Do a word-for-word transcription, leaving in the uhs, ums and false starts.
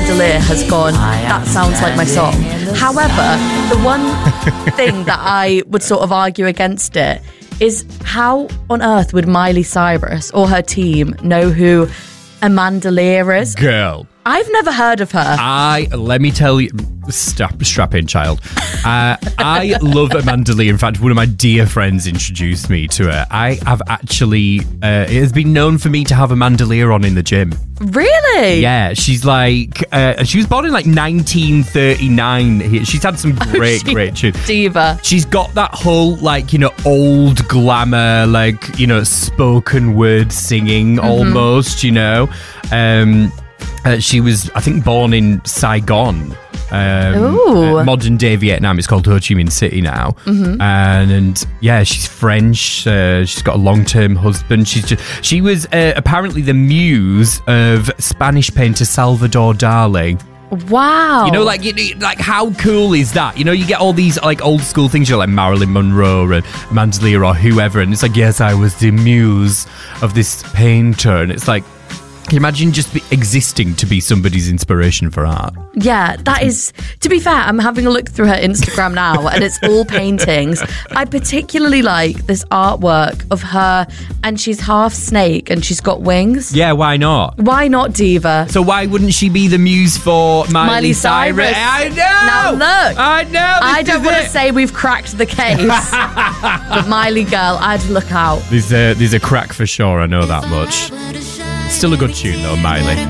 Amanda Lear has gone, that sounds like my song. However, the one thing that I would sort of argue against it is how on earth would Miley Cyrus or her team know who Amanda Lear is? Girl. I've never heard of her. I, let me tell you, strap, strap in, child. Uh, I love Amanda Lear. In fact, one of my dear friends introduced me to her. I have actually, uh, it has been known for me to have Amanda Lear on in the gym. Really? Yeah, she's like, uh, she was born in like nineteen thirty-nine. She's had some great, she, great tunes. Diva. She's got that whole, like, you know, old glamour, like, you know, spoken word singing mm-hmm. almost, you know. Um, uh, she was, I think, born in Saigon. Um, uh, modern day Vietnam. It's called Ho Chi Minh City now. Mm-hmm. and, and yeah, she's French. Uh, she's got a long-term husband. She's just, she was uh, apparently the muse of Spanish painter Salvador Dali. Wow. You know, like, you, like how cool is that? You know, you get all these like old school things, you're like Marilyn Monroe and Amanda Lear or whoever, and it's like, yes, I was the muse of this painter, and it's like, can you imagine just be existing to be somebody's inspiration for art? Yeah, that is, to be fair, I'm having a look through her Instagram now and it's all paintings. I particularly like this artwork of her, and she's half snake and she's got wings. Yeah, why not? Why not, Diva? So why wouldn't she be the muse for Miley, Miley Cyrus? Cyrus? I know! Now look! I know! I don't want to say we've cracked the case, but Miley girl, I'd look out. There's a, there's a crack for sure, I know that much. Still a good tune though, Miley.